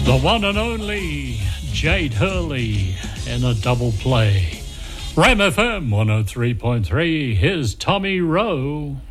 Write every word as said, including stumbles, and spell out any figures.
The one and only Jade Hurley in a double play. Ram F M one oh three point three, here's Tommy Rowe.